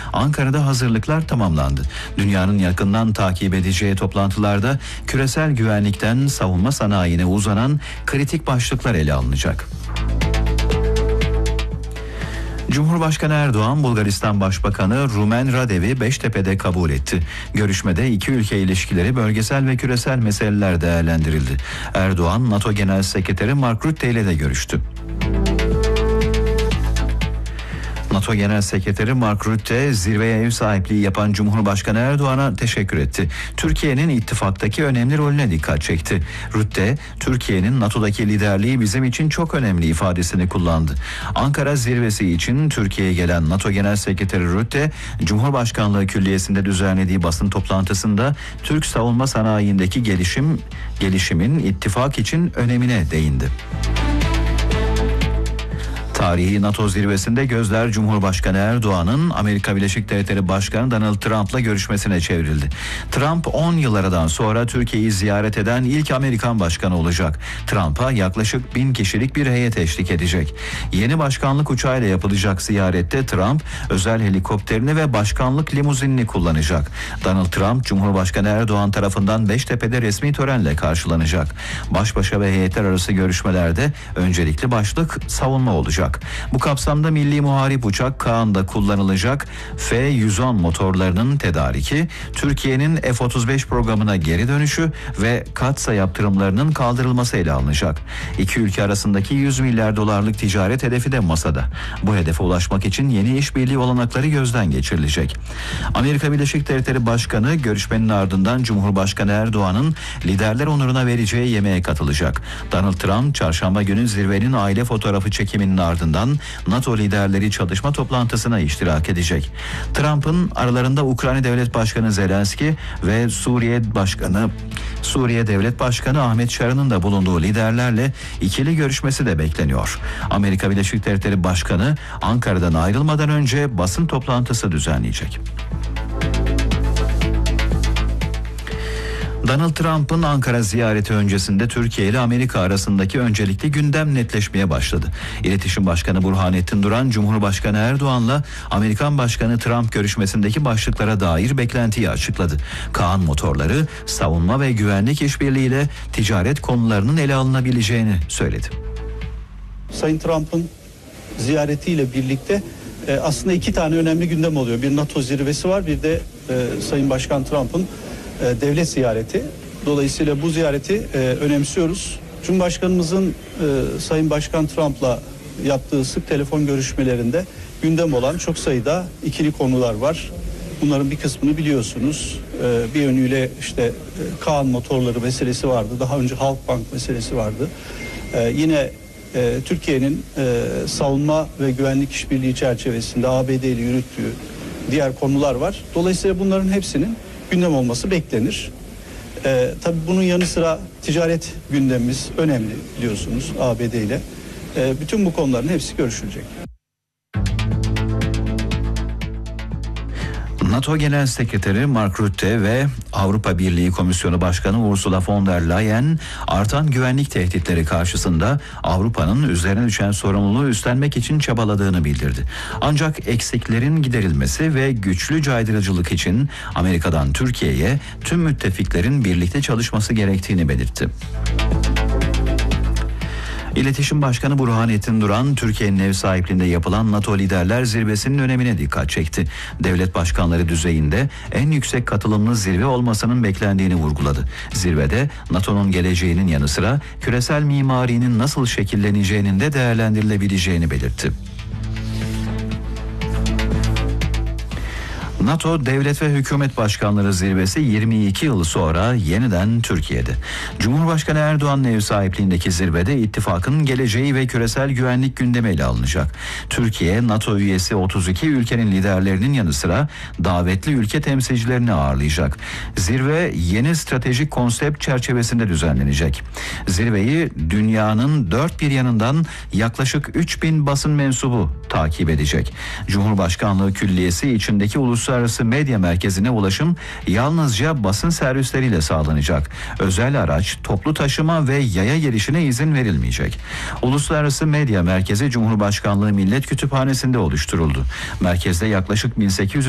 Ankara'da hazırlıklar tamamlandı. Dünyanın yakından takip edeceği toplantılarda küresel güvenlikten savunma sanayine uzanan kritik başlıklar ele alınacak. Cumhurbaşkanı Erdoğan, Bulgaristan Başbakanı Rumen Radev'i Beştepe'de kabul etti. Görüşmede iki ülke ilişkileri, bölgesel ve küresel meseleler değerlendirildi. Erdoğan, NATO Genel Sekreteri Mark Rutte ile de görüştü. NATO Genel Sekreteri Mark Rutte zirveye ev sahipliği yapan Cumhurbaşkanı Erdoğan'a teşekkür etti. Türkiye'nin ittifaktaki önemli rolüne dikkat çekti. Rutte, Türkiye'nin NATO'daki liderliği bizim için çok önemli ifadesini kullandı. Ankara zirvesi için Türkiye'ye gelen NATO Genel Sekreteri Rutte, Cumhurbaşkanlığı Külliyesi'nde düzenlediği basın toplantısında Türk savunma sanayindeki gelişimin ittifak için önemine değindi. Tarihi NATO zirvesinde gözler Cumhurbaşkanı Erdoğan'ın Amerika Birleşik Devletleri Başkanı Donald Trump'la görüşmesine çevrildi. Trump 10 yıl aradan sonra Türkiye'yi ziyaret eden ilk Amerikan başkanı olacak. Trump'a yaklaşık 1000 kişilik bir heyet eşlik edecek. Yeni başkanlık uçağıyla yapılacak ziyarette Trump özel helikopterini ve başkanlık limuzinini kullanacak. Donald Trump, Cumhurbaşkanı Erdoğan tarafından Beştepe'de resmi törenle karşılanacak. Baş başa ve heyetler arası görüşmelerde öncelikli başlık savunma olacak. Bu kapsamda milli muharip uçak Kaan'da kullanılacak F-110 motorlarının tedariki, Türkiye'nin F-35 programına geri dönüşü ve Katsa yaptırımlarının kaldırılması ele alınacak. İki ülke arasındaki 100 milyar dolarlık ticaret hedefi de masada. Bu hedefe ulaşmak için yeni işbirliği olanakları gözden geçirilecek. Amerika Birleşik Devletleri Başkanı görüşmenin ardından Cumhurbaşkanı Erdoğan'ın liderler onuruna vereceği yemeğe katılacak. Donald Trump çarşamba günü zirvenin aile fotoğrafı çekiminin ardından NATO liderleri çalışma toplantısına iştirak edecek. Trump'ın aralarında Ukrayna Devlet Başkanı Zelenski ve Suriye Devlet Başkanı Ahmet Şaran'ın da bulunduğu liderlerle ikili görüşmesi de bekleniyor. Amerika Birleşik Devletleri Başkanı Ankara'dan ayrılmadan önce basın toplantısı düzenleyecek. Donald Trump'ın Ankara ziyareti öncesinde Türkiye ile Amerika arasındaki öncelikli gündem netleşmeye başladı. İletişim Başkanı Burhanettin Duran, Cumhurbaşkanı Erdoğan'la Amerikan Başkanı Trump görüşmesindeki başlıklara dair beklentiyi açıkladı. Kaan motorları, savunma ve güvenlik işbirliğiyle ticaret konularının ele alınabileceğini söyledi. Sayın Trump'ın ziyaretiyle birlikte aslında iki tane önemli gündem oluyor. Bir NATO zirvesi var, bir de Sayın Başkan Trump'ın devlet ziyareti. Dolayısıyla bu ziyareti önemsiyoruz. Cumhurbaşkanımızın Sayın Başkan Trump'la yaptığı sık telefon görüşmelerinde gündem olan çok sayıda ikili konular var. Bunların bir kısmını biliyorsunuz. Bir yönüyle işte Kaan motorları meselesi vardı. Daha önce Halkbank meselesi vardı. Yine Türkiye'nin savunma ve güvenlik işbirliği çerçevesinde ABD ile yürüttüğü diğer konular var. Dolayısıyla bunların hepsinin gündem olması beklenir. Tabii bunun yanı sıra ticaret gündemimiz önemli biliyorsunuz ABD ile. Bütün bu konuların hepsi görüşülecek. NATO Genel Sekreteri Mark Rutte ve Avrupa Birliği Komisyonu Başkanı Ursula von der Leyen artan güvenlik tehditleri karşısında Avrupa'nın üzerine düşen sorumluluğu üstlenmek için çabaladığını bildirdi. Ancak eksiklerin giderilmesi ve güçlü caydırıcılık için Amerika'dan Türkiye'ye tüm müttefiklerin birlikte çalışması gerektiğini belirtti. İletişim Başkanı Burhanettin Duran, Türkiye'nin ev sahipliğinde yapılan NATO Liderler Zirvesi'nin önemine dikkat çekti. Devlet başkanları düzeyinde en yüksek katılımlı zirve olmasının beklendiğini vurguladı. Zirvede NATO'nun geleceğinin yanı sıra küresel mimarinin nasıl şekilleneceğinin de değerlendirilebileceğini belirtti. NATO Devlet ve Hükümet Başkanları Zirvesi 22 yıl sonra yeniden Türkiye'de. Cumhurbaşkanı Erdoğan'ın ev sahipliğindeki zirvede ittifakın geleceği ve küresel güvenlik gündemi ele alınacak. Türkiye, NATO üyesi 32 ülkenin liderlerinin yanı sıra davetli ülke temsilcilerini ağırlayacak. Zirve yeni stratejik konsept çerçevesinde düzenlenecek. Zirveyi dünyanın dört bir yanından yaklaşık 3000 basın mensubu takip edecek. Cumhurbaşkanlığı Külliyesi içindeki uluslararası medya merkezine ulaşım yalnızca basın servisleriyle sağlanacak. Özel araç, toplu taşıma ve yaya girişine izin verilmeyecek. Uluslararası Medya Merkezi Cumhurbaşkanlığı Millet Kütüphanesi'nde oluşturuldu. Merkezde yaklaşık 1800